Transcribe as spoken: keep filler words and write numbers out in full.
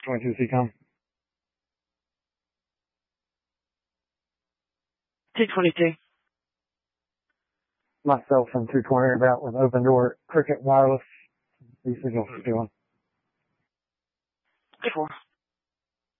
twenty-two C com. two twenty-two. Myself from two twenty about with Open Door Cricket Wireless. These signals are doing. two four.